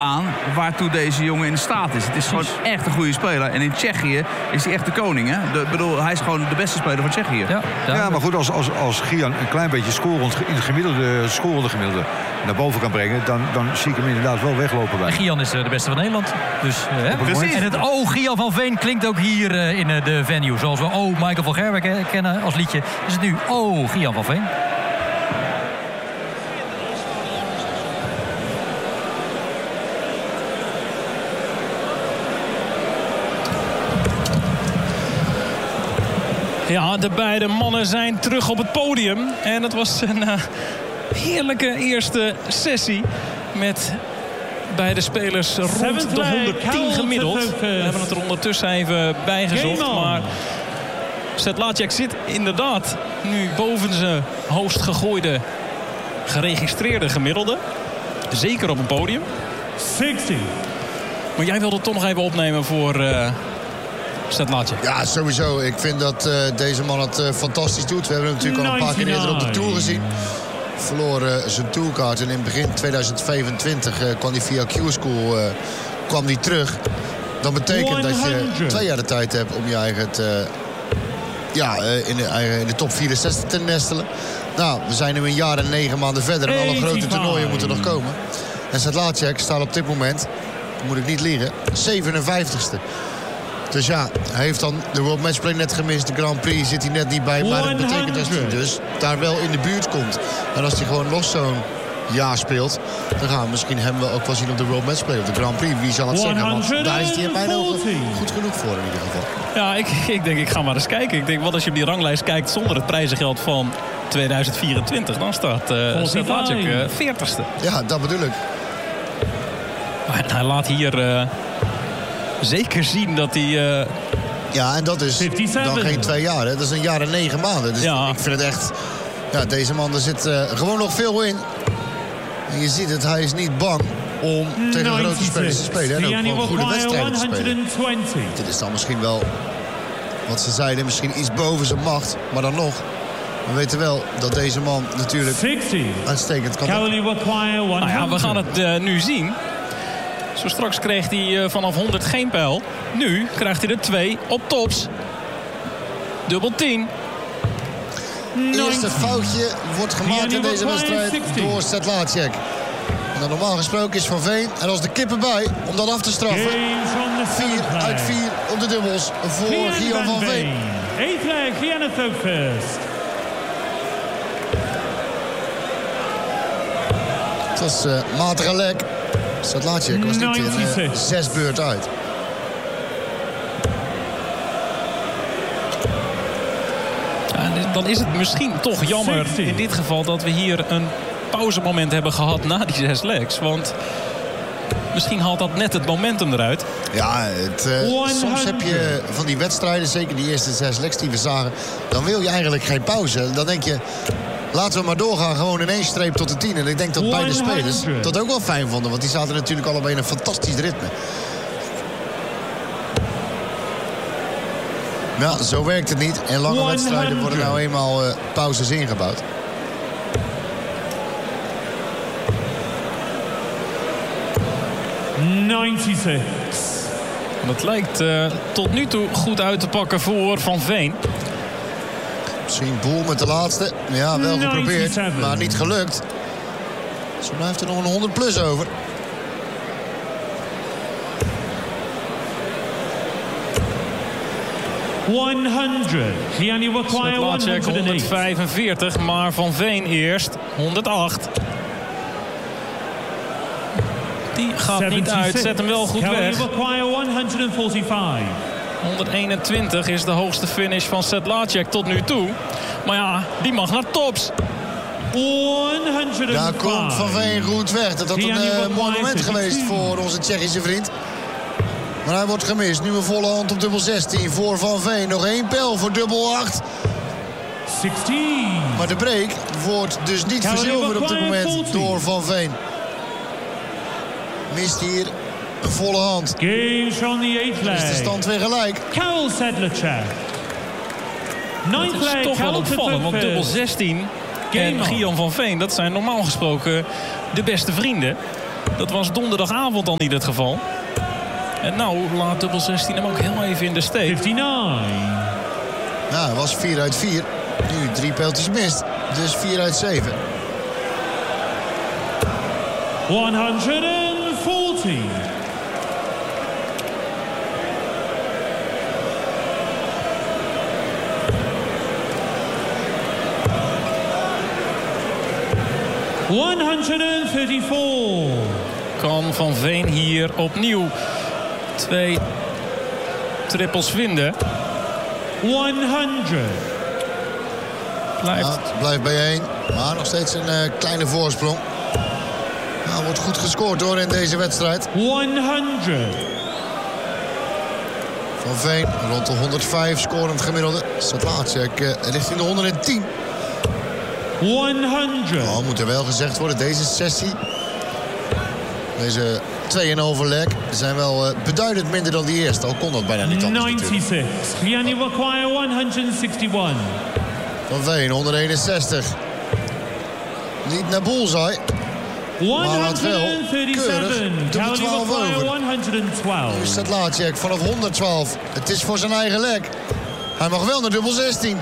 aan waartoe deze jongen in staat is. Het is gewoon echt een goede speler. En in Tsjechië is hij echt de koning. Hè? Hij is gewoon de beste speler van Tsjechië. Ja, maar goed, als Gian een klein beetje scorende gemiddelde naar boven kan brengen, dan zie ik hem inderdaad wel weglopen bij. En Gian is de beste van Nederland. Dus, precies. En het Gian van Veen klinkt ook hier in de venue. Zoals we Michael van Gerwen kennen als liedje. Is het nu Gian van Veen. Ja, de beide mannen zijn terug op het podium. En het was een heerlijke eerste sessie met beide spelers rond de 110 gemiddeld. We hebben het er ondertussen even bijgezocht. Maar Sedlacek zit inderdaad nu boven zijn hoogst gegooide geregistreerde gemiddelde. Zeker op een podium. 60. Maar jij wilde het toch nog even opnemen voor Sedlacek. Ja, sowieso. Ik vind dat deze man het fantastisch doet. We hebben hem natuurlijk al een paar keer eerder op de Tour gezien. Verloor zijn tourkaart en in begin 2025 kwam hij via Q-School kwam hij terug. Dat betekent dat je 2 jaar de tijd hebt om je eigen in de top 64 te nestelen. Nou, we zijn nu een jaar en 9 maanden verder en alle grote toernooien moeten nog komen. En Sedlacek staat op dit moment, moet ik niet liegen, 57ste. Dus ja, hij heeft dan de World Matchplay net gemist. De Grand Prix zit hij net niet bij. Maar dat betekent dat hij dus daar wel in de buurt komt. En als hij gewoon nog zo'n jaar speelt, dan gaan we misschien hem wel ook wel zien op de World Matchplay of de Grand Prix. Wie zal het zeggen? Want daar is hij in mijn ogen goed genoeg voor in ieder geval. Ja, ik denk, ik ga maar eens kijken. Ik denk, wat als je op die ranglijst kijkt zonder het prijzengeld van 2024, dan staat Sedlacek 40ste. Ja, dat bedoel ik. Hij laat hier zeker zien dat hij... Ja, en dat is 57. Dan geen 2 jaar. Hè? Dat is een jaar en 9 maanden. Dus ja. Ik vind het echt... Ja, deze man, er zit gewoon nog veel in. En je ziet het, hij is niet bang om tegen grote spelers te spelen. En ook gewoon goede wedstrijden te spelen. Dit is dan misschien wel, wat ze zeiden, misschien iets boven zijn macht. Maar dan nog, we weten wel dat deze man natuurlijk 60. uitstekend kan. Nou ja, we gaan het nu zien. Zo straks kreeg hij vanaf 100 geen pijl. Nu krijgt hij er 2 op tops. Dubbel 10. Eerste foutje wordt gemaakt in deze wedstrijd door Sedlacek. En normaal gesproken is Van Veen en als de kippen bij om dat af te straffen. 4 uit 4 op de dubbels voor Gian van Veen. 8th leg, Giannis first. Het was matige lek. Sedlacek was niet in 6 beurt uit. Dan is het misschien toch jammer in dit geval dat we hier een pauzemoment hebben gehad na die 6 legs. Want misschien haalt dat net het momentum eruit. Ja, soms heb je van die wedstrijden, zeker die eerste 6 legs die we zagen, dan wil je eigenlijk geen pauze. Dan denk je, laten we maar doorgaan, gewoon in 1 streep tot de 10. En ik denk dat beide spelers dat ook wel fijn vonden, want die zaten natuurlijk allebei in een fantastisch ritme. Ja, zo werkt het niet. In lange wedstrijden worden nou eenmaal pauzes ingebouwd. Dat lijkt tot nu toe goed uit te pakken voor Van Veen. Misschien Boel met de laatste. Ja, wel geprobeerd, maar niet gelukt. Zo blijft er nog een 100 plus over. Sedlacek 145, maar Van Veen eerst 108. Die gaat niet uit, zet hem wel goed weg. 121 is de hoogste finish van Sedlacek tot nu toe. Maar ja, die mag naar tops. Daar komt Van Veen goed weg. Dat had een mooi moment geweest voor onze Tsjechische vriend. Maar hij wordt gemist. Nu een volle hand op dubbel 16 voor Van Veen. Nog 1 pijl voor dubbel 8. 16. Maar de break wordt dus niet verzilverd op dit moment door Van Veen. Mist hier een volle hand. Games on the 8th leg. Is de stand weer gelijk. Karel Sedlacek. Dat is toch wel opvallend, want dubbel 16 en Gian van Veen, dat zijn normaal gesproken de beste vrienden. Dat was donderdagavond al niet het geval. En nou laat dubbel 16 hem ook heel even in de steek. 59. Ja, het was 4 uit 4. Nu 3 pijltjes mist. Dus 4 uit 7. 140. Kan Van Veen hier opnieuw 2 trippels vinden. 100. Blijft. Ja, het blijft bij 1. Maar nog steeds een kleine voorsprong. Nou, wordt goed gescoord hoor in deze wedstrijd. 100. Van Veen rond de 105 scorend gemiddelde. Sadlacek richting de 110. 100. Oh, moet er wel gezegd worden, deze sessie, deze 2,5 leg zijn wel beduidend minder dan die eerste. Al kon dat bijna niet anders natuurlijk. 96. Gianni Wakwaya 161. Van Veen 161. Niet naar bullseye. Maar wat wel keurig. 137. Dubbel 12 Wakwaya over. 112. Nu staat Sadlacek vanaf 112. Het is voor zijn eigen leg. Hij mag wel naar dubbel 16.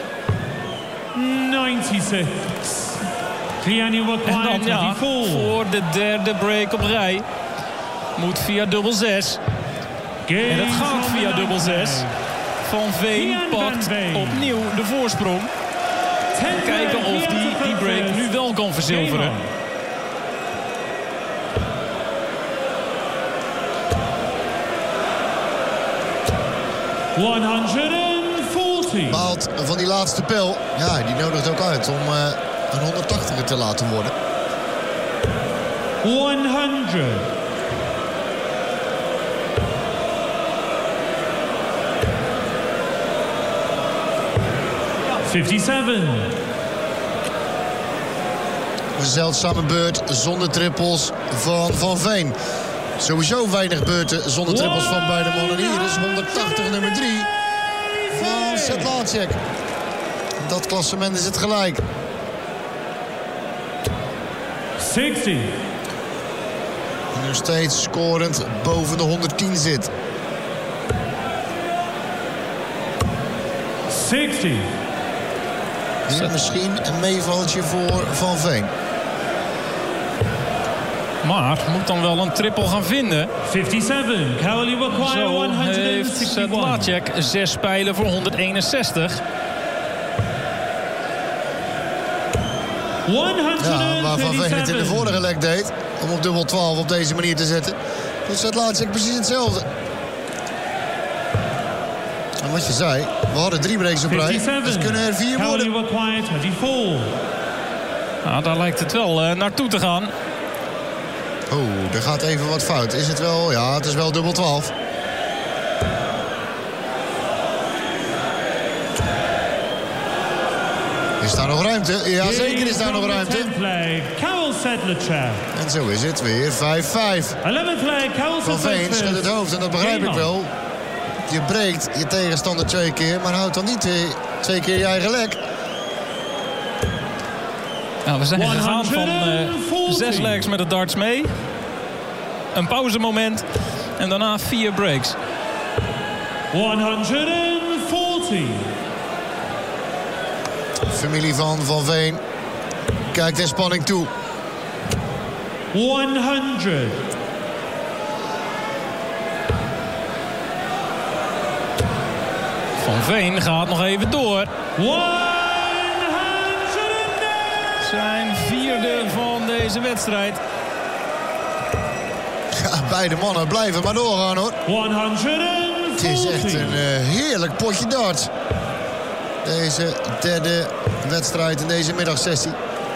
96. Gianni En Wakwaya dan ja, 24. voor de derde break op rij. Moet via dubbel 6. En dat gaat via dubbel 6. Van Veen pakt opnieuw de voorsprong. Kijken of die break nu wel kan verzilveren. Behaalt van die laatste pijl. Ja, die nodigt ook uit om een 180er te laten worden. 100. Een zeldzame beurt zonder trippels van Veen. Sowieso weinig beurten zonder trippels van beide mannen. Hier is 180 nummer 3 van Sadlacek. Dat klassement is het gelijk. 60. Nog steeds scorend boven de 110 zit. 60. Hier misschien een meevalletje voor Van Veen. Maar moet dan wel een triple gaan vinden. 57. Caroline Wakwaya Zo heeft 161. Sadlacek 6 pijlen voor 161. Ja, waar Van Veen het in de 137. vorige leg deed. Om op dubbel 12 op deze manier te zetten. Doet Sadlacek precies hetzelfde. En wat je zei, we hadden 3 breaks op rij. 57. Dus kunnen er 4 Caroline worden. Wakwaya 24. Nou, daar lijkt het wel naartoe te gaan. Oh, er gaat even wat fout. Is het wel? Ja, het is wel dubbel 12. Is daar nog ruimte? Ja, zeker is daar nog ruimte. 10th leg, Carol Sedlacek. En zo is het weer 5-5. 11th leg, Carol Van Veen schudt het hoofd en dat begrijp ik wel. Je breekt je tegenstander 2 keer, maar houdt dan niet 2 keer je eigen lek. Nou, we zijn gegaan van 6 legs met de darts mee. Een pauzemoment. En daarna 4 breaks. 140. Familie van Veen kijkt in spanning toe. 100. Van Veen gaat nog even door. 100. Zijn 4e van deze wedstrijd. Ja, beide mannen blijven maar doorgaan hoor. 140. Het is echt een heerlijk potje darts. Deze derde wedstrijd in deze middagsessie.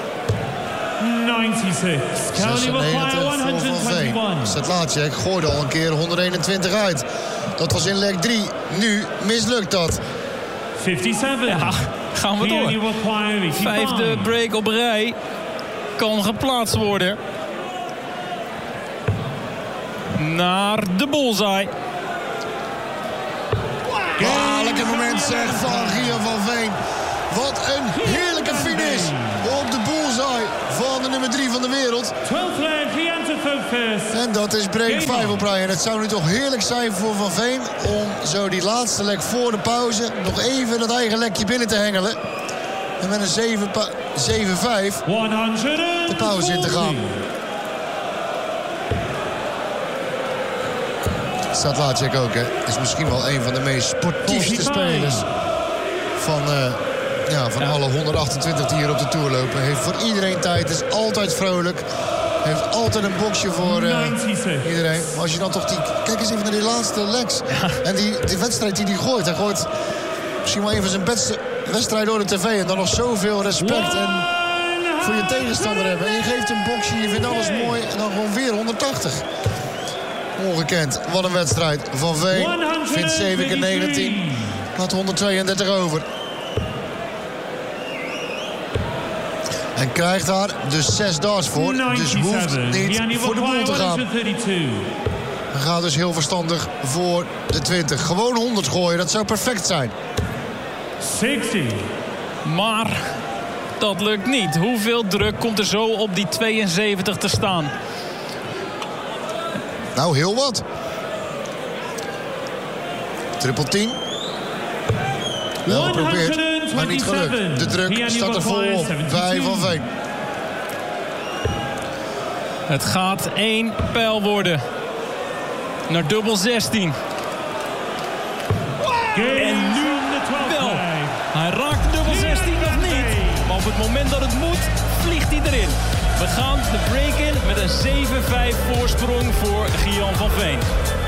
96. Caroline Wakwaya 96 voor Van Veen. 121. Sadlacek gooide al een keer 121 uit. Dat was in leg 3. Nu mislukt dat. 57. Ja, gaan we door. Gianni Wakwaya 5e break op rij. Kan geplaatst worden. Naar de bullseye. Lekker moment zeg van Gian van Veen. Wat een heerlijke finish op de bullseye van de nummer 3 van de wereld. 12th leg, Gian to focus. En dat is break 5 op rij. En het zou nu toch heerlijk zijn voor Van Veen... om zo die laatste lek voor de pauze... nog even dat eigen lekje binnen te hengelen. En met een 7-5 de pauze in te gaan. Sedlacek ook, hè. Is misschien wel een van de meest sportiefste spelers... van alle 128 die hier op de Tour lopen. Heeft voor iedereen tijd, is altijd vrolijk. Heeft altijd een boxje voor iedereen. Maar als je dan toch kijk eens even naar die laatste legs. Ja. En die wedstrijd die hij gooit. Hij gooit misschien wel een van zijn beste wedstrijden door de tv. En dan nog zoveel respect en voor je tegenstander hebben. En je geeft een boxje, je vindt alles mooi. En dan gewoon weer 180. Ongekend. Wat een wedstrijd. Van Veen vindt 7 keer 19. Laat 132 over. En krijgt daar dus 6 darts voor. Dus hoeft niet voor de boel te gaan. Hij gaat dus heel verstandig voor de 20. Gewoon 100 gooien, dat zou perfect zijn. 60. Maar dat lukt niet. Hoeveel druk komt er zo op die 72 te staan? Nou, heel wat. Triple 10. Wel geprobeerd, maar niet gelukt. De druk staat er vol op bij Van Veen. Het gaat 1 pijl worden. Naar dubbel 16. En nu wel. Hij raakt dubbel 16 nog niet. Maar op het moment dat het moet, vliegt hij erin. We gaan de break-in met een 7-5 voorsprong voor Gian van Veen.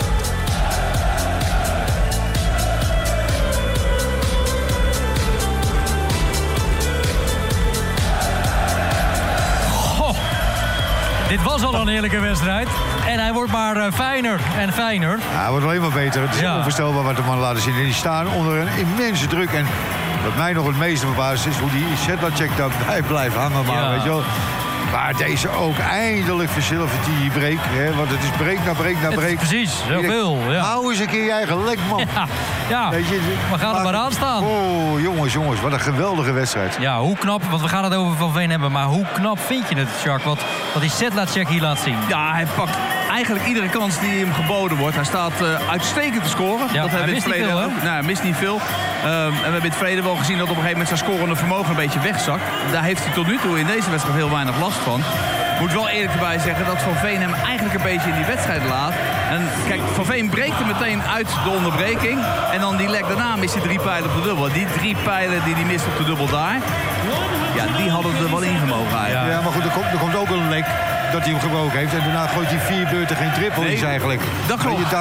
Dit was al een heerlijke wedstrijd. En hij wordt maar fijner en fijner. Ja, hij wordt alleen maar beter. Het is onvoorstelbaar wat de man laten zien. En die staan onder een immense druk. En wat mij nog het meeste verbaast is hoe die Sedlacek daarbij blijft hangen. Maar weet je wel. Maar deze ook eindelijk verzilvert die break. Hè? Want het is break na break na break. Precies, zoveel. Ja. Hou eens een keer je eigen lek, man. Ja, weet je, we gaan er maar aan staan. Oh, jongens, wat een geweldige wedstrijd. Ja, hoe knap, want we gaan het over Van Veen hebben. Maar hoe knap vind je het, Jacques, wat die Sedlacek hier laat zien? Ja, hij pakt eigenlijk iedere kans die hem geboden wordt. Hij staat uitstekend te scoren. Ja, dat hij mist niet veel, hè? Nou, hij mist niet veel. En we hebben in het verleden wel gezien dat op een gegeven moment zijn scorende vermogen een beetje wegzakt. Daar heeft hij tot nu toe in deze wedstrijd heel weinig last van. Ik moet wel eerlijk erbij zeggen dat Van Veen hem eigenlijk een beetje in die wedstrijd laat. En kijk, Van Veen breekt hem meteen uit de onderbreking. En dan die lek daarna mist hij 3 pijlen op de dubbel. Die 3 pijlen die hij mist op de dubbel daar, ja, die hadden er wel ingemogen eigenlijk. Ja, maar goed, er komt ook een lek dat hij hem gebroken heeft. En daarna gooit hij 4 beurten geen triple is eigenlijk. Dat klopt.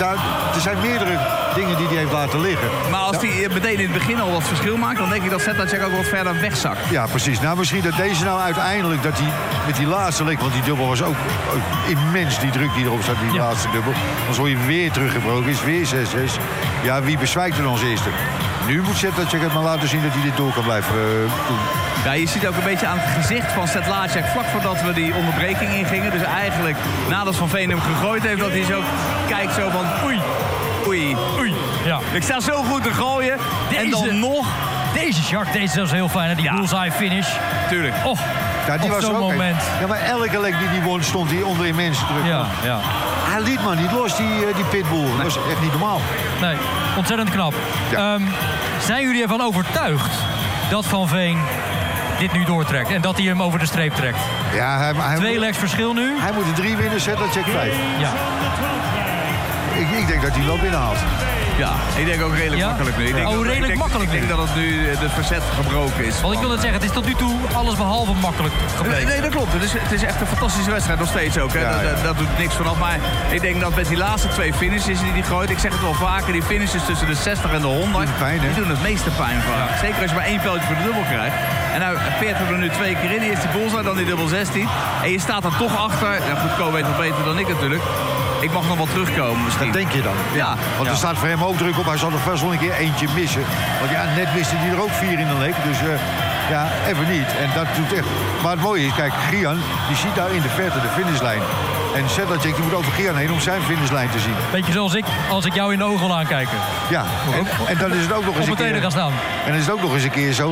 Er zijn meerdere dingen die hij heeft laten liggen. Maar als hij meteen in het begin al wat verschil maakt, dan denk ik dat Sedlacek ook wat verder wegzakt. Ja, precies. Nou, misschien dat deze nou uiteindelijk, dat hij met die laatste lek, want die dubbel was ook immens, die druk die erop staat, die laatste dubbel. Dan word je weer teruggebroken, is weer 6-6. Ja, wie bezwijkt er dan als eerste? Nu moet Sedlacek het maar laten zien dat hij dit door kan blijven doen. Ja, je ziet ook een beetje aan het gezicht van Sedlacek vlak voordat we die onderbreking ingingen. Dus eigenlijk nadat Van Veen hem gegooid heeft, dat hij zo kijkt zo van oei. Ja. Ik sta zo goed te gooien. En dan nog. Deze Jacques, deze was heel fijn, hè? Die bullseye finish. Tuurlijk. Och, ja, die op was zo'n ook moment. Ja, maar elke lek die hij won stond hij onder immense druk. Ja. Hij liet maar niet los, die pitbull. Dat was echt niet normaal. Nee, ontzettend knap. Ja. Zijn jullie ervan overtuigd dat Van Veen dit nu doortrekt en dat hij hem over de streep trekt? Ja, hij 2 legs verschil nu. Hij moet er 3 winnen, Sedlacek 5. Ja. Ik denk dat hij wel binnenhaalt. Ja, ik denk ook redelijk makkelijk nu. Ik denk dat het nu de verzet gebroken is. Want ik wil het zeggen, het is tot nu toe alles behalve makkelijk gebleven. Nee, dat klopt. Het is echt een fantastische wedstrijd, nog steeds ook. Hè. Ja. Dat doet niks vanaf. Maar ik denk dat met die laatste 2 finishes die hij gooit, ik zeg het wel vaker, die finishes tussen de 60 en de 100, die doen het meeste pijn vaak. Ja. Zeker als je maar 1 pijltje voor de dubbel krijgt. En nou peert er nu 2 keer in. Eerst die bullseye, dan die dubbel 16. En je staat er toch achter. Ja, goed, Ko weet het beter dan ik natuurlijk. Ik mag nog wel terugkomen misschien. Dat denk je dan. Ja. Want er staat voor hem ook druk op. Hij zal er vast wel een keer eentje missen. Want ja, net miste hij er ook 4 in de leek. Dus ja, even niet. En dat doet echt. Maar het mooie is, kijk, Gian, die ziet daar in de verte de finishlijn. En Sedlacek, die moet over Gian heen om zijn finishlijn te zien. Beetje zoals ik, als ik jou in de ogen wil aankijken. Ja, en dan is het ook nog eens op meteen gaan staan. En dan is het ook nog eens een keer zo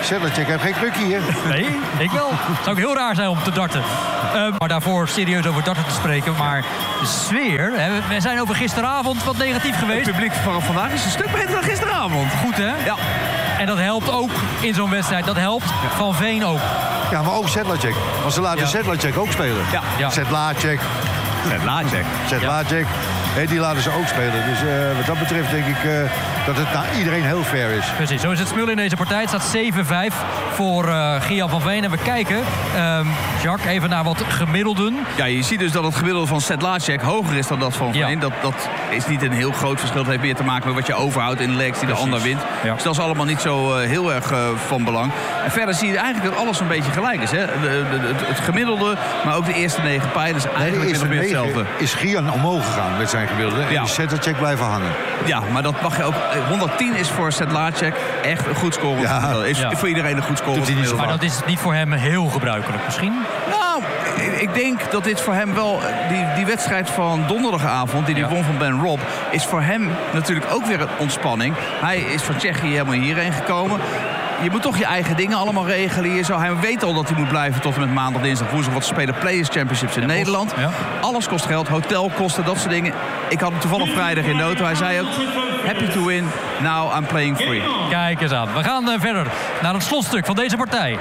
Sedlacek heeft geen krukje hier. Nee, ik wel. Zou ook heel raar zijn om te darten. Maar daarvoor serieus over darten te spreken. Maar de sfeer... Hè, we zijn over gisteravond wat negatief geweest. Het publiek van vandaag is een stuk beter dan gisteravond. Goed, hè? Ja. En dat helpt ook in zo'n wedstrijd. Dat helpt Van Veen ook. Ja, maar ook Sedlacek. Want ze laten Sedlacek ook spelen. Ja. Sedlacek. Sedlacek. Die laten ze ook spelen. Dus wat dat betreft denk ik dat het naar iedereen heel fair is. Precies, zo is het smullen in deze partij. Het staat 7-5 voor Gian van Veen. En we kijken, Jacques, even naar wat gemiddelden. Ja, je ziet dus dat het gemiddelde van Sedlacek hoger is dan dat van Veen. Ja. Dat is niet een heel groot verschil. Het heeft meer te maken met wat je overhoudt in de legs die de ander wint. Ja. Dus dat is allemaal niet zo heel erg van belang. En verder zie je eigenlijk dat alles een beetje gelijk is. Hè? Het gemiddelde, maar ook de eerste 9 pijlers eigenlijk min of meer hetzelfde. Is Gian omhoog gegaan met zijn gemiddelde. En is Sedlacek blijven hangen. Ja, maar dat mag je ook. 110 is voor Sedlacek echt een goed score. Ja. Is voor iedereen een goed score. Doet hij niet zo Maar vaak. dat is niet voor hem heel gebruikelijk misschien. Nou, ik denk dat dit voor hem wel... Die wedstrijd van donderdagavond, die won van Ben Robb... is voor hem natuurlijk ook weer een ontspanning. Hij is van Tsjechië helemaal hierheen gekomen. Je moet toch je eigen dingen allemaal regelen hier zo. Hij weet al dat hij moet blijven tot en met maandag, dinsdag, woensdag... want ze spelen Players Championships in Nederland. Ja. Alles kost geld, hotelkosten, dat soort dingen. Ik had hem toevallig vrijdag in de auto. Hij zei ook, happy to win, now I'm playing free. Kijk eens aan. We gaan verder naar het slotstuk van deze partij.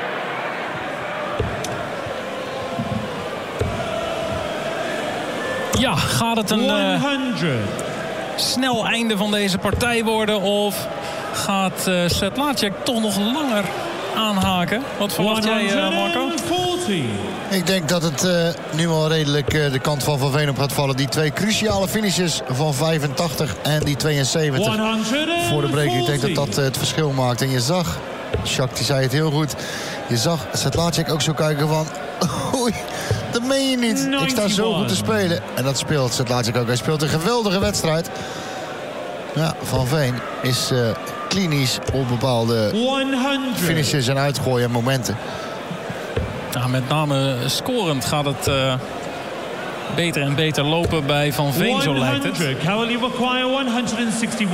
Ja, gaat het een 100. snel einde van deze partij worden? Of gaat Sedlacek toch nog langer aanhaken? Wat verwacht jij, Marco? 140. Ik denk dat het nu al redelijk de kant van Veen op gaat vallen. Die twee cruciale finishes van 85 en die 72 voor de break. Ik denk dat dat het verschil maakt. En je zag, Jacques die zei het heel goed... je zag Sedlacek ook zo kijken van... oei, dat meen je niet. Ik sta zo goed te spelen. En dat speelt Sedlacek ook. Hij speelt een geweldige wedstrijd. Ja, Van Veen is klinisch op bepaalde 100. finishes en uitgooien en momenten. Ja, met name scorend gaat het beter en beter lopen bij Van Veen, zo lijkt het. 100. Currently require 161.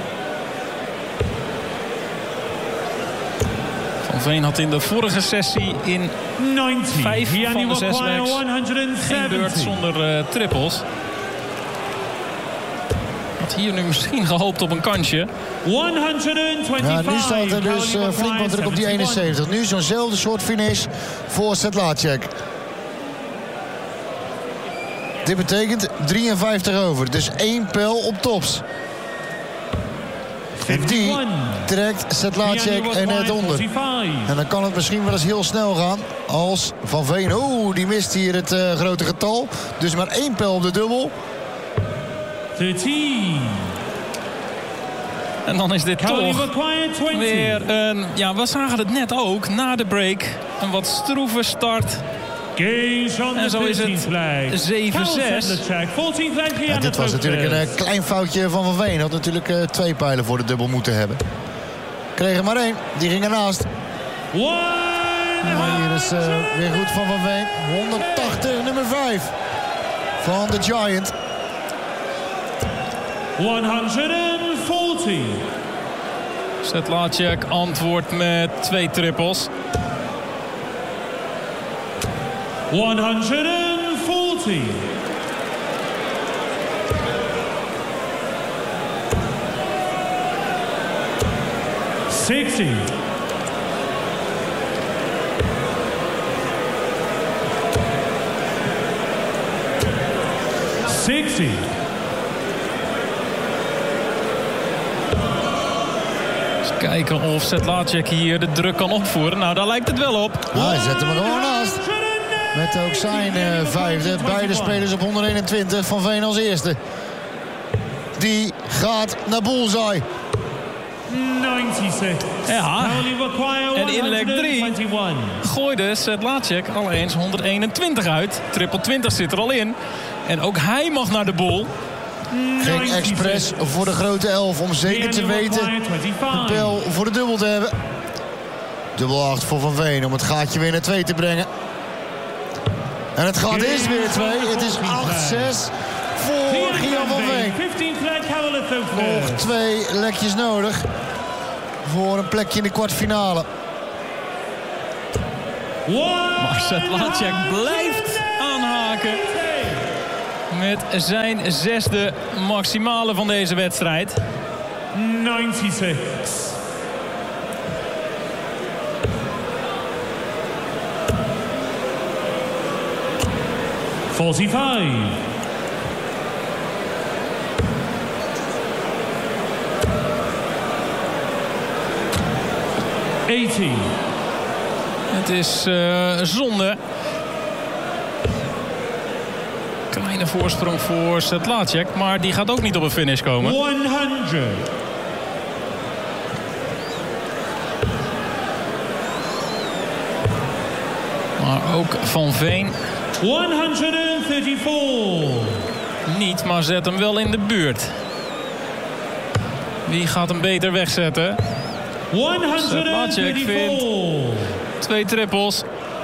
Van Veen had in de vorige sessie in 90. 5 He van only de 6 require legs geen beurt 170. zonder trippels. Had hier nu misschien gehoopt op een kansje. 125. Ja, nu staat er dus Currently flink wat druk op die 71. 71. Nu zo'nzelfde soort finish voor Sedlacek. Dit betekent 53 over. Dus 1 pijl op tops. Die 51. trekt Sedlacek He only er net require onder. 45. En dan kan het misschien wel eens heel snel gaan. Als Van Veen, die mist hier het grote getal. Dus maar 1 pijl op de dubbel. 13. En dan is dit Currently toch require 20. weer een... Ja, we zagen het net ook, na de break. Een wat stroeve start. Gage on En the zo is 15th het flag. 7-6. Carl Sedlacek, 14th flag here Ja, on dit the was natuurlijk een focus. klein foutje van Veen. Had natuurlijk 2 pijlen voor de dubbel moeten hebben. Kreeg er maar 1. Die ging ernaast. Maar hier is weer goed van Veen. 180, nummer 5 van de Giant. 140. Sedlacek antwoordt met 2 trippels. 140. $60. 60. Eens kijken of Sedlacek hier de druk kan opvoeren. Nou, daar lijkt het wel op. Hij zet hem er gewoon naast. Met ook zijn vijfde. Beide spelers op 121. Van Veen als eerste. Die gaat naar bullseye. 96. Ja. Only require En in leg 3 121. gooide Sedlacek al eens 121 uit. Triple 20 zit er al in. En ook hij mag naar de bol. Ging expres voor de grote 11 om zeker te weten een pijl voor de dubbel te hebben. Dubbel 8 voor Van Veen om het gaatje weer naar 2 te brengen. En het gat is weer 2. Het is 8-6 voor Gian van Veen. 15 flag Carolith Nog 2 lekjes nodig voor een plekje in de kwartfinale. Maar Sedlacek blijft aanhaken met zijn 6e maximale van deze wedstrijd. 96. Het is zonde. Kleine voorsprong voor Sedlacek, maar die gaat ook niet op een finish komen. 100. Maar ook Van Veen 134. niet, maar zet hem wel in de buurt. Wie gaat hem beter wegzetten? Sedlacek vindt 2 trippels.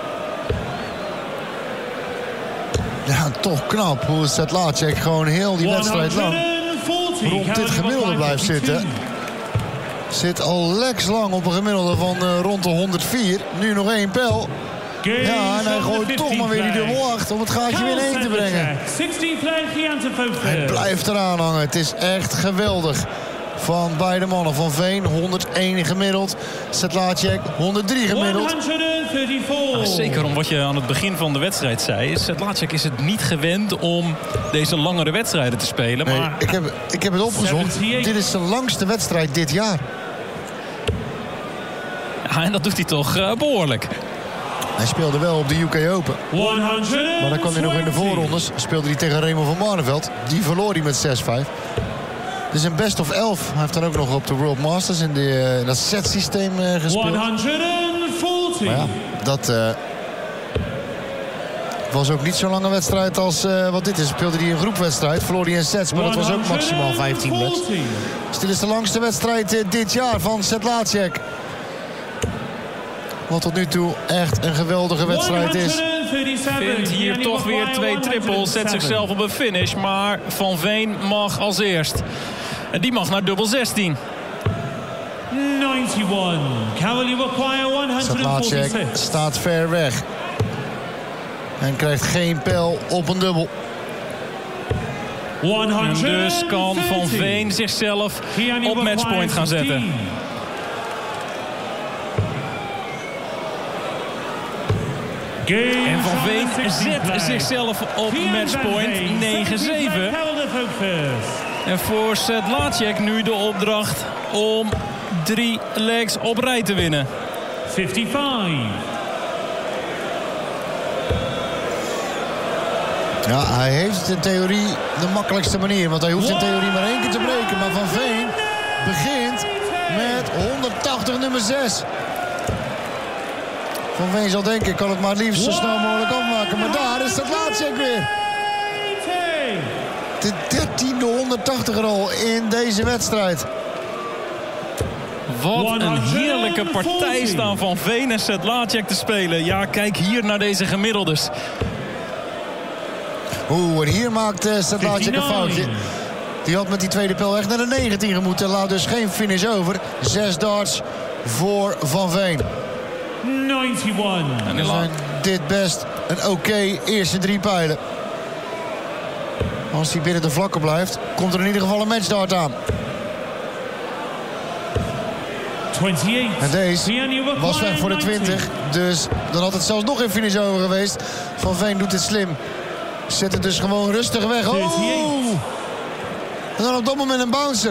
Ja, toch knap hoe Sedlacek gewoon heel die wedstrijd lang rond dit gemiddelde blijft zitten. Zit al lekker lang op een gemiddelde van rond de 104. Nu nog 1 pijl. Ja, en hij gooit toch maar weer die dubbel 8 om het gaatje weer in 1 te brengen. Hij blijft eraan hangen. Het is echt geweldig van beide mannen. Van Veen 101 gemiddeld. Sedlacek 103 gemiddeld. 134. Zeker om wat je aan het begin van de wedstrijd zei. Sedlacek is het niet gewend om deze langere wedstrijden te spelen. Nee, Maar ik heb het opgezocht. Dit is de langste wedstrijd dit jaar. ja, en dat doet hij toch behoorlijk. Hij speelde wel op de UK Open. Maar dan kwam hij nog in de voorrondes. Speelde hij tegen Raymond van Barneveld. Die verloor hij met 6-5. Dus een best of 11. Hij heeft dan ook nog op de World Masters in dat setsysteem gespeeld. 140. Maar ja, dat was ook niet zo'n lange wedstrijd als wat dit is. Speelde hij een groepwedstrijd. Verloor hij in sets, maar dat was ook maximaal 15 minuten. Dus dit is de langste wedstrijd dit jaar van Sedlacek. Wat tot nu toe echt een geweldige wedstrijd is. Vindt hier toch weer 2 trippels. Zet zichzelf op een finish. Maar Van Veen mag als eerst. En die mag naar dubbel 16. 91. Can you acquire Sedlacek 146? staat ver weg. En krijgt geen pijl op een dubbel. En dus kan Van Veen zichzelf op matchpoint gaan zetten. En Van Veen zet zichzelf op matchpoint 9-7. En voor Sedlacek nu de opdracht om 3 legs op rij te winnen. 55. Ja, hij heeft het in theorie de makkelijkste manier. Want hij hoeft in theorie maar 1 keer te breken. Maar Van Veen begint met 180 nummer 6. Van Veen zal denken, ik kan het maar het liefst zo snel mogelijk afmaken. Maar daar is Sedlacek weer. De 13e 180er al in deze wedstrijd. Wat een heerlijke partij staan Van Veen en Sedlacek te spelen. Ja, kijk hier naar deze gemiddeldes. Oeh, en hier maakt Sedlacek een foutje. Die had met die tweede pijl echt naar de 19 gemoeten. Laat dus geen finish over. 6 darts voor Van Veen. 91. En Dan zijn dit best een oké eerste 3 pijlen. Als hij binnen de vlakken blijft, komt er in ieder geval een matchdart aan. 28. En deze was weg voor de 20. Dus dan had het zelfs nog geen finish over geweest. Van Veen doet het slim. Zet het dus gewoon rustig weg. Oh! En dan op dat moment een bouncer.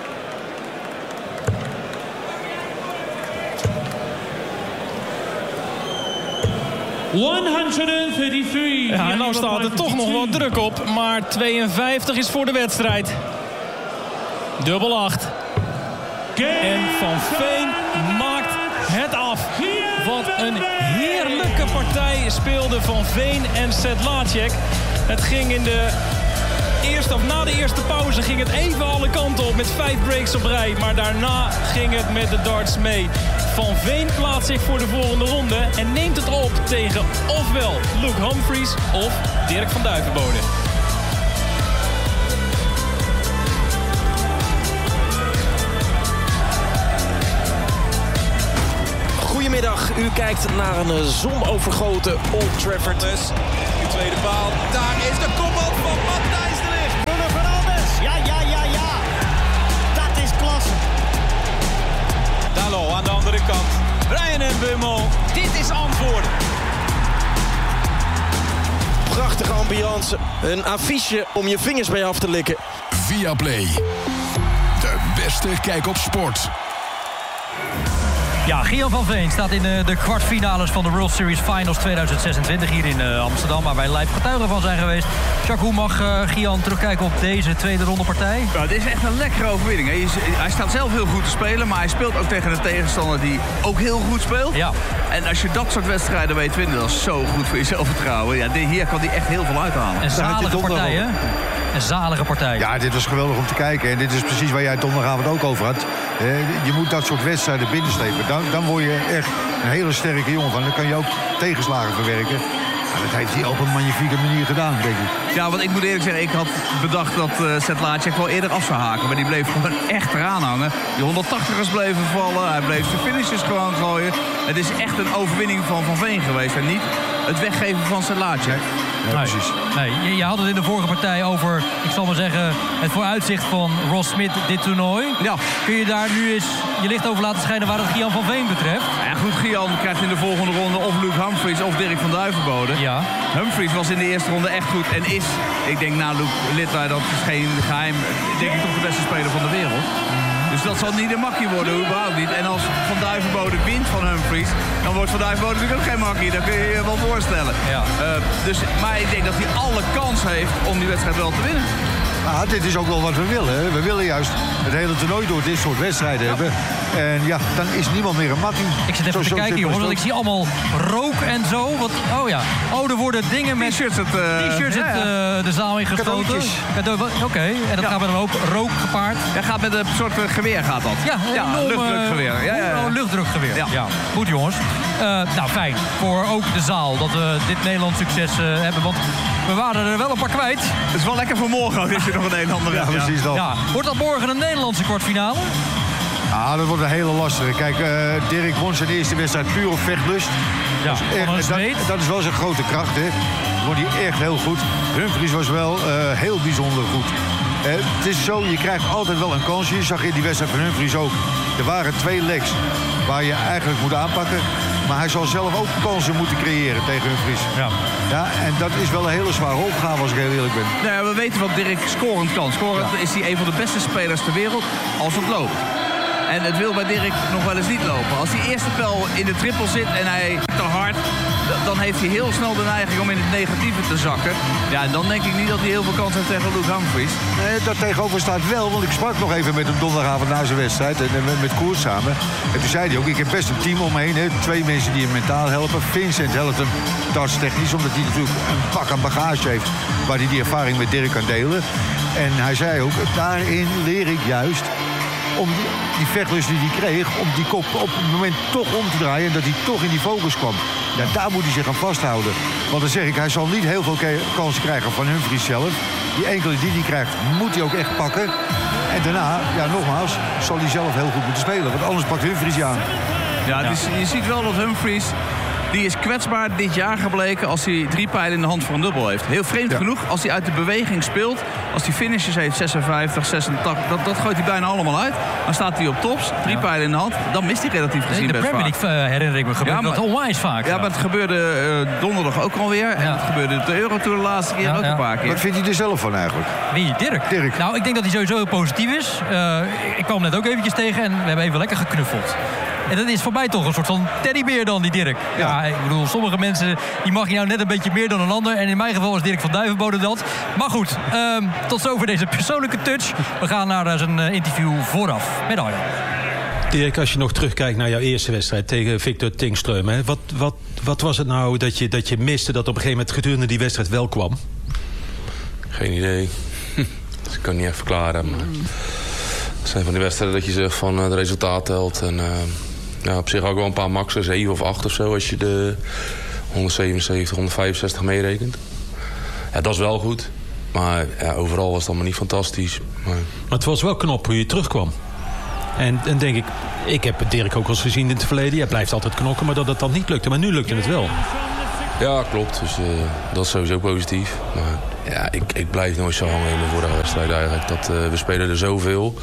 Ja, en nou staat er toch nog wat druk op. Maar 52 is voor de wedstrijd. Dubbel 8. En Van Veen maakt het af. Wat een heerlijke partij speelde Van Veen en Sedlacek. Het ging in de eerste, of na de eerste pauze ging het even alle kanten op met 5 breaks op rij. Maar daarna ging het met de darts mee. Van Veen plaatst zich voor de volgende ronde en neemt het op tegen ofwel Luke Humphries of Dirk van Duivenbode. Goedemiddag, U kijkt naar een zonovergoten Old Trafford. De tweede paal. Daar is de kopbal van Matthijs de Ligt. Bruno Fernandes. Ja. Dat is klasse. Dalot aan de andere kant. Brian en Bummel. Dit is antwoord. Prachtige ambiance. Een affiche om je vingers mee af te likken. Viaplay. De beste kijk op sport. Ja, Gian van Veen staat in de kwartfinales van de World Series Finals 2026 hier in Amsterdam, waar wij live getuigen van zijn geweest. Jacques, hoe mag Gian terugkijken op deze tweede ronde partij? Ja, het is echt een lekkere overwinning. Hij staat zelf heel goed te spelen, maar hij speelt ook tegen een tegenstander die ook heel goed speelt. Ja. En als je dat soort wedstrijden weet winnen, dat is zo goed voor je zelfvertrouwen. Ja, hier kan hij echt heel veel uithalen. Een zalige partij, hè? Een zalige partij. Ja, dit was geweldig om te kijken. En dit is precies waar jij het donderdagavond ook over had. Je moet dat soort wedstrijden binnenslepen. Dan word je echt een hele sterke jongen van. Dan kan je ook tegenslagen verwerken. Maar dat heeft hij op een magnifieke manier gedaan, denk ik. Ja, want ik moet eerlijk zeggen, ik had bedacht dat Sedlacek wel eerder af zou haken. Maar die bleef gewoon echt eraan hangen. Die 180ers bleven vallen. Hij bleef zijn finishes gewoon gooien. Het is echt een overwinning van Van Veen geweest. En niet het weggeven van Sedlacek. Ja, precies. Nee, je had het in de vorige partij over, ik zal maar zeggen, het vooruitzicht van Ross Smith dit toernooi. Ja. Kun je daar nu eens je licht over laten schijnen waar het Gian van Veen betreft? Ja, goed, Gian krijgt in de volgende ronde of Luke Humphries of Dirk van Duivenbode. Ja. Humphries was in de eerste ronde echt goed en is, ik denk na Luke Littler, dat is geen geheim, denk ik toch de beste speler van de wereld. Dus dat zal niet een makkie worden, überhaupt niet. En als Van Duivenbode wint van Humphries, dan wordt Van Duivenbode natuurlijk ook geen makkie. Dat kun je je wel voorstellen. Ja. Maar ik denk dat hij alle kans heeft om die wedstrijd wel te winnen. Nou, dit is ook wel wat we willen. Hè. We willen juist het hele toernooi door dit soort wedstrijden hebben. En ja, dan is niemand meer een makkie. Ik zit even te kijken, jongens, want ik zie allemaal rook en zo. Er worden dingen met T-shirts de zaal ingestoten. Oké, en dat gaat met een hoop rook gepaard. Ja, gaat met een soort geweer gaat dat. Ja, een luchtdrukgeweer. Ja. Luchtdrukgeweer. Ja. Goed, jongens. Nou, fijn. Voor ook de zaal dat we dit Nederlands succes hebben. Want we waren er wel een paar kwijt. Het is wel lekker voor morgen ook, als je nog een Nederlander hebt. Ja, precies dat. Ja. Wordt dat morgen een Nederlandse kwartfinale? Ah, dat wordt een hele lastige. Kijk, Dirk won zijn eerste wedstrijd puur op vechtlust. Ja, dat is wel zijn grote kracht, hè. Dat vond hij echt heel goed. Humphries was wel heel bijzonder goed. Het is zo, je krijgt altijd wel een kansje. Je zag in die wedstrijd van Humphries ook. Er waren 2 legs waar je eigenlijk moet aanpakken. Maar hij zal zelf ook kansen moeten creëren tegen Humphries. Ja, en dat is wel een hele zware opgave als ik heel eerlijk ben. Nou ja, we weten wat Dirk scorend kan. Scorend is hij een van de beste spelers ter wereld als het loopt. En het wil bij Dirk nog wel eens niet lopen. Als die eerste pijl in de triple zit en hij te hard, dan heeft hij heel snel de neiging om in het negatieve te zakken. Ja, en dan denk ik niet dat hij heel veel kans heeft tegen Luke Humphries. Nee, dat tegenover staat wel, want ik sprak nog even met hem donderdagavond na zijn wedstrijd. En met Koers samen. En toen zei hij ook, ik heb best een team om me heen. Hè. 2 mensen die hem mentaal helpen. Vincent helpt hem dartstechnisch, omdat hij natuurlijk een pak aan bagage heeft waar hij die ervaring met Dirk kan delen. En hij zei ook, daarin leer ik juist om die vechtlust die hij kreeg, om die kop op het moment toch om te draaien en dat hij toch in die focus kwam. Ja, daar moet hij zich aan vasthouden. Want dan zeg ik, hij zal niet heel veel kansen krijgen van Humphries zelf. Die enkele die hij krijgt, moet hij ook echt pakken. En daarna, ja, nogmaals, zal hij zelf heel goed moeten spelen. Want anders pakt Humphries je aan. Ja, je ziet wel dat Humphries, die is kwetsbaar dit jaar gebleken als hij 3 pijlen in de hand voor een dubbel heeft. Heel vreemd genoeg, als hij uit de beweging speelt, als hij finishes heeft, 56, 86, dat gooit hij bijna allemaal uit. Dan staat hij op tops, 3 pijlen in de hand, dan mist hij relatief gezien best vaak. In de Premier League herinner ik me gebeurde dat onwijs vaak. Ja, maar het gebeurde donderdag ook alweer. Ja. En het gebeurde de Eurotour de laatste keer ook een paar keer. Wat vindt hij er zelf van eigenlijk? Wie? Dirk? Nou, ik denk dat hij sowieso heel positief is. Ik kwam net ook eventjes tegen en we hebben even lekker geknuffeld. En dat is voor mij toch een soort van teddybeer dan, die Dirk. Ja, ik bedoel, sommige mensen die mag je nou net een beetje meer dan een ander. En in mijn geval is Dirk van Duivenbode dat. Maar goed, tot zover deze persoonlijke touch. We gaan naar zijn interview vooraf met Arjan. Dirk, als je nog terugkijkt naar jouw eerste wedstrijd tegen Victor Tingström. Hè, wat was het nou dat je miste dat op een gegeven moment gedurende die wedstrijd wel kwam? Geen idee. Dus ik kan het niet even verklaren. Maar het zijn van die wedstrijden dat je zegt van het resultaat telt. En op zich ook wel een paar maxen, 7 of 8 of zo, als je de 177, 165 meerekent. Ja, dat is wel goed. Maar ja, overal was het allemaal niet fantastisch. Maar het was wel knap hoe je terugkwam. En denk ik heb Dirk ook wel eens gezien in het verleden. Hij blijft altijd knokken, maar dat het dan niet lukte. Maar nu lukte het wel. Ja, klopt. Dus dat is sowieso positief. Maar ja, ik blijf nooit zo hangen in de vorige wedstrijd eigenlijk. We spelen er zoveel.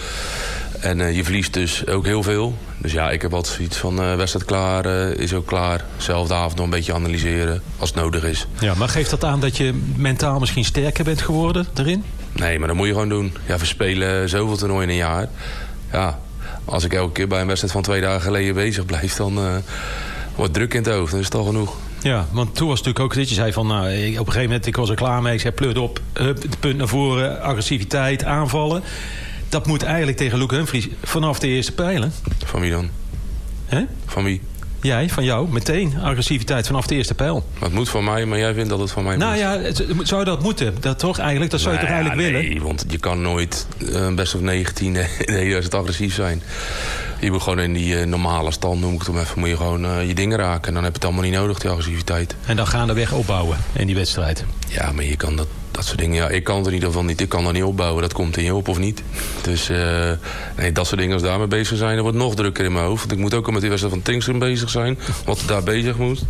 En je verliest dus ook heel veel. Dus ja, ik heb altijd zoiets van wedstrijd klaar, is ook klaar. Zelfde avond nog een beetje analyseren als het nodig is. Ja, maar geeft dat aan dat je mentaal misschien sterker bent geworden erin? Nee, maar dat moet je gewoon doen. Ja, we spelen zoveel toernooien in een jaar. Ja, als ik elke keer bij een wedstrijd van 2 dagen geleden bezig blijf, dan wordt druk in het hoofd. Dan is het al genoeg. Ja, want toen was het natuurlijk ook dat je zei van... Nou, op een gegeven moment, ik was er klaar mee. Ik zei, pleurt op, hup, de punt naar voren, agressiviteit, aanvallen. Dat moet eigenlijk tegen Luke Humphries vanaf de eerste pijlen. Van wie dan? Hè? Van wie? Jij, van jou, meteen. Agressiviteit vanaf de eerste pijl. Het moet van mij, maar jij vindt dat het van mij moet. Nou ja, zou dat moeten? Dat toch eigenlijk? Dat zou je toch eigenlijk willen? Nee, want je kan nooit best of 19 in de hele wedstrijd agressief zijn. Je moet gewoon in die normale stand, noem ik het even, moet je gewoon je dingen raken. En dan heb je het allemaal niet nodig, die agressiviteit. En dan gaandeweg opbouwen in die wedstrijd. Ja, maar je kan dat soort dingen... Ja, ik kan het in ieder geval niet. Ik kan dat niet opbouwen. Dat komt in je op of niet. Dus nee, dat soort dingen, als daarmee bezig zijn... dan wordt het nog drukker in mijn hoofd. Want ik moet ook al met die wedstrijd van Tingsum bezig zijn. Wat daar bezig moet.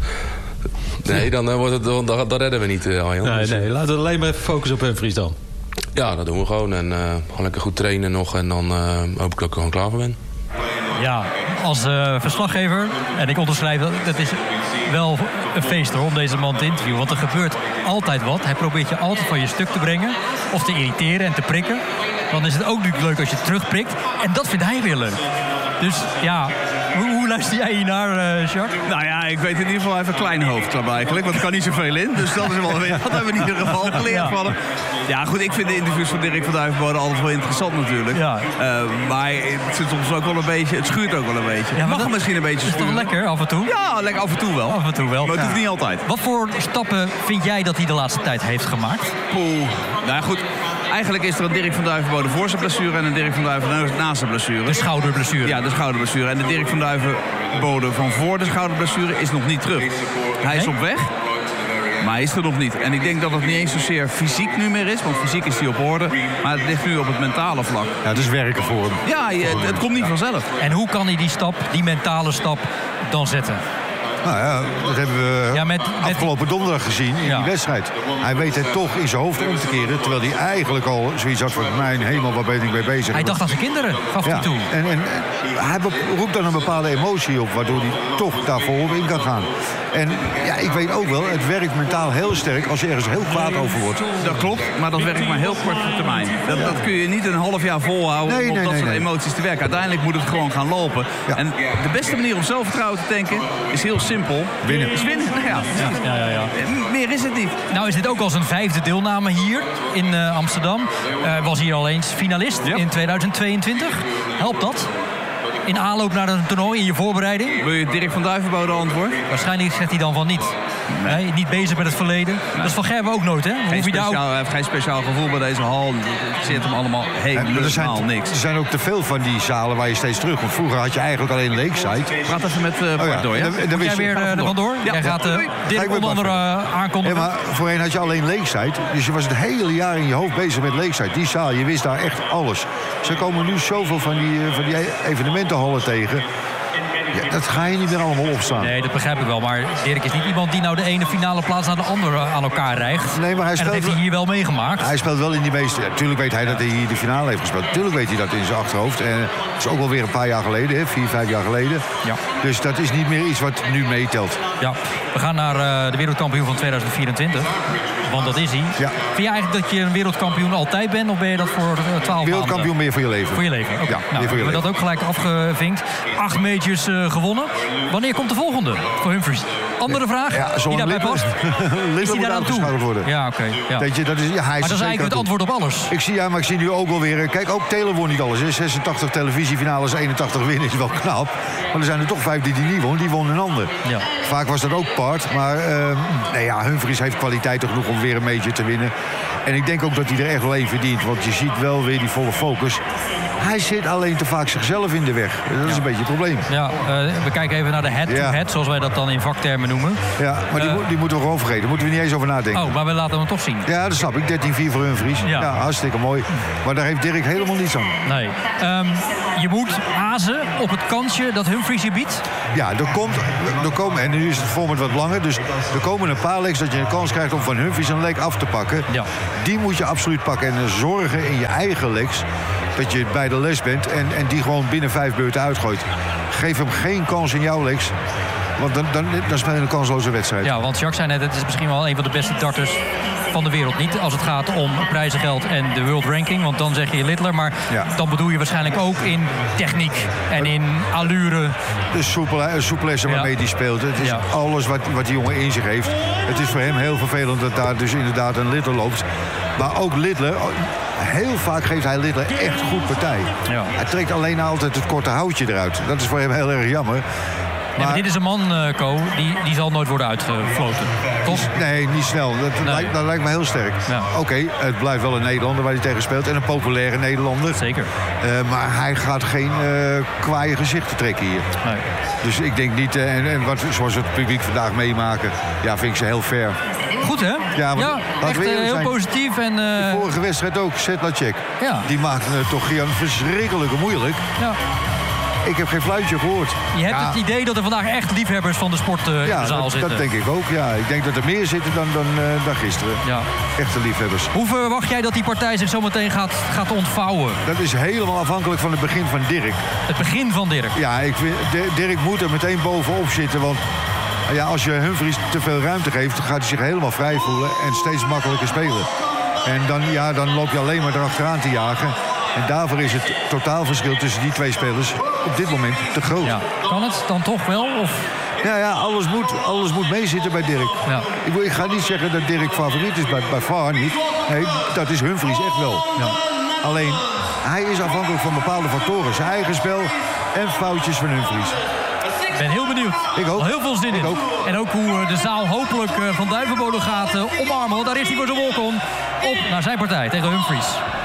Nee, dan dat redden we niet, Arjan. Nee, laten we alleen maar even focussen op Humphries dan. Ja, dat doen we gewoon. En gewoon lekker goed trainen nog. En dan hoop ik dat ik er gewoon klaar voor ben. Ja, als verslaggever, en ik onderschrijf dat, het is wel een feest hoor, om deze man te interviewen. Want er gebeurt altijd wat. Hij probeert je altijd van je stuk te brengen. Of te irriteren en te prikken. Dan is het ook natuurlijk leuk als je terugprikt. En dat vindt hij weer leuk. Dus ja, hoe luister jij hier naar, Jacques? Nou ja, ik weet in ieder geval even een klein hoofdklap eigenlijk. Want er kan niet zoveel in. Dus dat is wel weer wat hebben we in ieder geval geleerd van hem. Ja goed, ik vind de interviews van Dirk van Duivenbode altijd wel interessant natuurlijk. Ja. Maar het zit soms ook wel een beetje, het schuurt ook wel een beetje. Ja, mag hem misschien een beetje schuren. Is het toch lekker af en toe? Ja, lekker af en toe wel. Af en toe wel. Maar het hoeft niet altijd. Wat voor stappen vind jij dat hij de laatste tijd heeft gemaakt? Nou goed, eigenlijk is er een Dirk van Duivenbode voor zijn blessure en een Dirk van Duivenbode na zijn blessure. De schouderblessure. Ja, de schouderblessure. En de Dirk van Duivenbode van voor de schouderblessure is nog niet terug. Hij is op weg. Maar hij is er nog niet. En ik denk dat het niet eens zozeer fysiek nu meer is. Want fysiek is hij op orde. Maar het ligt nu op het mentale vlak. Ja, het is werken voor hem. Ja, het komt niet vanzelf. En hoe kan hij die mentale stap dan zetten? Nou ja, dat hebben we afgelopen donderdag gezien in die wedstrijd. Hij weet het toch in zijn hoofd om te keren. Terwijl hij eigenlijk al zoiets had van... mijn hemel, waar ben ik mee bezig? Hij dacht aan zijn kinderen, gaf hij toe. En hij roept dan een bepaalde emotie op... waardoor hij toch daar volop in kan gaan. En ja, ik weet ook wel, het werkt mentaal heel sterk... als je ergens heel kwaad over wordt. Dat klopt, maar dat werkt maar heel kort op termijn. Dat kun je niet een half jaar volhouden om dat soort emoties te werken. Uiteindelijk moet het gewoon gaan lopen. Ja. En de beste manier om zelfvertrouwen te tanken is heel simpel. Winnen. Is winnen, ja. Meer is het niet. Nou is dit ook al zijn 5e deelname hier in Amsterdam. Was hier al eens finalist in 2022. Helpt dat? In aanloop naar een toernooi, in je voorbereiding? Wil je Dirk van Duivenbode antwoord? Waarschijnlijk zegt hij dan van niet. Nee, niet bezig met het verleden. Dat is van Gerben ook nooit, hè? Hij heeft geen speciaal gevoel bij deze hal. Het zit hem allemaal helemaal niks. Er zijn ook te veel van die zalen waar je steeds terug komt. Vroeger had je eigenlijk alleen Lakeside. Praat even met Bart door, ja? Dan jij weer er vandoor? Ja. Jij gaat Dirk onder andere aankondigen. Ja, maar voorheen had je alleen Lakeside. Dus je was het hele jaar in je hoofd bezig met Lakeside. Die zaal, je wist daar echt alles. Ze komen nu zoveel van die evenementenhallen tegen. Ja, dat ga je niet meer allemaal opstaan. Nee, dat begrijp ik wel. Maar Dirk is niet iemand die nou de ene finale plaats naar de andere aan elkaar rijgt. Nee, maar hij en dat heeft hij hier wel meegemaakt. Hij speelt wel in die meeste... Ja, tuurlijk weet hij dat hij hier de finale heeft gespeeld. Tuurlijk weet hij dat in zijn achterhoofd. En het is ook wel weer een paar jaar geleden, 4, 5 jaar geleden. Ja. Dus dat is niet meer iets wat nu meetelt. Ja, we gaan naar de wereldkampioen van 2024. Want dat is hij. Ja. Vind je eigenlijk dat je een wereldkampioen altijd bent? Of ben je dat voor 12 maanden? Wereldkampioen meer voor je leven. Voor je leven, oké. Ja, nou, we hebben dat ook gelijk afgevinkt. 8 majors gewonnen. Wanneer komt de volgende voor Humphries? Andere vraag? Ja, die daarbij past? Is die daar aan toe? Worden. Ja, oké. Ja. Dat is, ja, maar dat is eigenlijk het antwoord op alles. Maar ik zie nu ook wel weer... Kijk, ook Taylor won niet alles. 86 televisiefinales, 81 winnen is wel knap. Maar er zijn er toch 5 die niet won. Die won een ander. Ja. Vaak was dat ook part. Maar Humphries heeft kwaliteiten genoeg om weer een major te winnen. En ik denk ook dat hij er echt wel één verdient. Want je ziet wel weer die volle focus. Hij zit alleen te vaak zichzelf in de weg. Dat is een beetje het probleem. Ja, we kijken even naar de head-to-head, zoals wij dat dan in vaktermen noemen. Ja, maar die moeten we gewoon vergeten. Daar moeten we niet eens over nadenken. Oh, maar we laten hem toch zien. Ja, dat snap ik. 13-4 voor Humphries. Ja, hartstikke mooi. Maar daar heeft Dirk helemaal niets aan. Nee. Je moet hazen op het kansje dat Humphries je biedt. Ja, er komen, en nu is het format wat langer, dus er komen een paar legs dat je een kans krijgt om van Humphries een leg af te pakken. Ja. Die moet je absoluut pakken en zorgen in je eigen legs dat je bij de les bent en die gewoon binnen 5 beurten uitgooit. Geef hem geen kans in jouw legs, want dan speel je een kansloze wedstrijd. Ja, want Jacques zei net, het is misschien wel een van de beste darters van de wereld. Niet als het gaat om prijzengeld en de world ranking, want dan zeg je Littler, maar dan bedoel je waarschijnlijk ook in techniek en in allure. De souplesse waarmee hij speelt. Het is alles wat die jongen in zich heeft. Het is voor hem heel vervelend dat daar dus inderdaad een Littler loopt. Maar ook Littler, heel vaak geeft hij Littler echt goed partij. Ja. Hij trekt alleen altijd het korte houtje eruit. Dat is voor hem heel erg jammer. Maar dit is een man, Co, die zal nooit worden uitgefloten, toch? Nee, niet snel. Dat lijkt me heel sterk. Ja. Oké, het blijft wel een Nederlander waar hij tegen speelt. En een populaire Nederlander. Zeker. Maar hij gaat geen kwaaie gezichten trekken hier. Nee. Dus ik denk niet... zoals we het publiek vandaag meemaken... Ja, vind ik ze heel fair. Goed, hè? Ja, echt heel positief. En, de vorige wedstrijd ook, Sedlacek. Ja. Die maakte het toch verschrikkelijk moeilijk. Ja. Ik heb geen fluitje gehoord. Je hebt het idee dat er vandaag echt liefhebbers van de sport in de zaal zitten. Dat denk ik ook, ja. Ik denk dat er meer zitten dan gisteren. Ja. Echte liefhebbers. Hoe verwacht jij dat die partij zich zo meteen gaat ontvouwen? Dat is helemaal afhankelijk van het begin van Dirk. Het begin van Dirk? Ja, Dirk moet er meteen bovenop zitten, want... Ja, als je Humphries te veel ruimte geeft, dan gaat hij zich helemaal vrij voelen en steeds makkelijker spelen. En dan loop je alleen maar erachteraan te jagen. En daarvoor is het totaalverschil tussen die twee spelers op dit moment te groot. Ja. Kan het dan toch wel? Of? Ja, alles moet meezitten bij Dirk. Ja. Ik ga niet zeggen dat Dirk favoriet is, bij far niet. Nee, dat is Humphries echt wel. Ja. Alleen, hij is afhankelijk van bepaalde factoren. Zijn eigen spel en foutjes van Humphries. Ik ben heel benieuwd. Ik ook. Al heel veel zin in. Ook. En ook hoe de zaal hopelijk van Duivenbode gaat omarmen. Want daar is hij voor zijn walk-on op naar zijn partij tegen Humphries.